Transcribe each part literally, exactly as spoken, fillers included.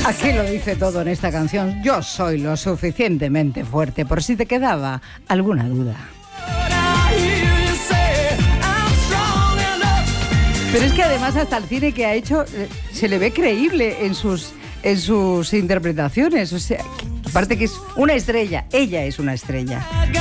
Aquí lo dice todo en esta canción. Yo soy lo suficientemente fuerte, por si te quedaba alguna duda. Pero es que además hasta el cine que ha hecho se le ve creíble en sus, en sus interpretaciones. O sea, aparte que es una estrella, ella es una estrella.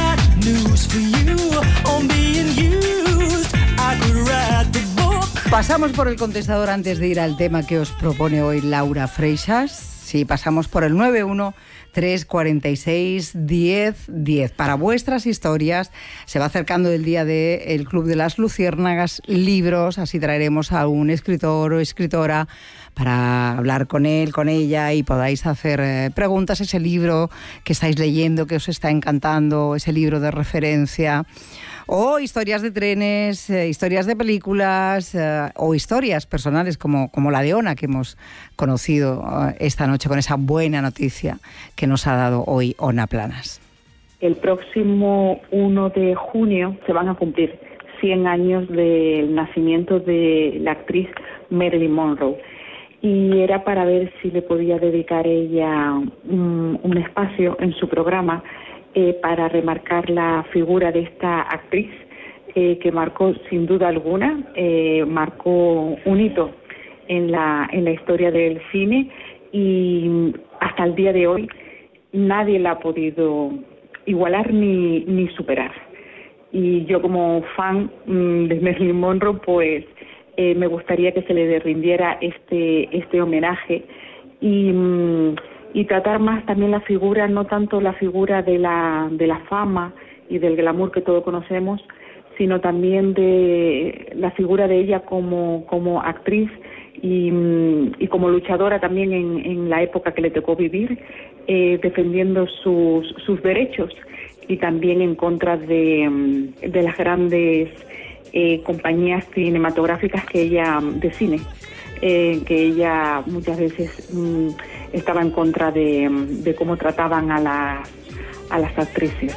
Pasamos por el contestador antes de ir al tema que os propone hoy Laura Freixas. Sí, pasamos por el nueve uno tres cuatro seis diez diez. Para vuestras historias, se va acercando el día del Club de las Luciérnagas, libros, así traeremos a un escritor o escritora para hablar con él, con ella, y podáis hacer eh, preguntas, ese libro que estáis leyendo, que os está encantando, ese libro de referencia, o historias de trenes, eh, historias de películas, eh, o historias personales como, como la de Ona, que hemos conocido eh, esta noche con esa buena noticia que nos ha dado hoy Ona Planas. El próximo uno de junio se van a cumplir cien años del nacimiento de la actriz Marilyn Monroe. Y era para ver si le podía dedicar ella un, un espacio en su programa eh, para remarcar la figura de esta actriz eh, que marcó, sin duda alguna, eh, marcó un hito en la, en la historia del cine, y hasta el día de hoy nadie la ha podido igualar ni, ni superar. Y yo, como fan mmm, de Marilyn Monroe, pues Eh, me gustaría que se le rindiera este este homenaje y, y tratar más también la figura, no tanto la figura de la de la fama y del glamour que todos conocemos, sino también de la figura de ella como como actriz y, y como luchadora también en, en la época que le tocó vivir, eh, defendiendo sus sus derechos y también en contra de, de las grandes Eh, compañías cinematográficas que ella de cine, eh, que ella muchas veces mm, estaba en contra de, de cómo trataban a las a las actrices.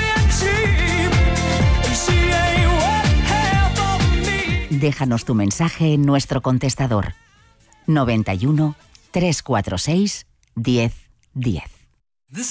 Déjanos tu mensaje en nuestro contestador noventa y uno, trescientos cuarenta y seis, diez diez.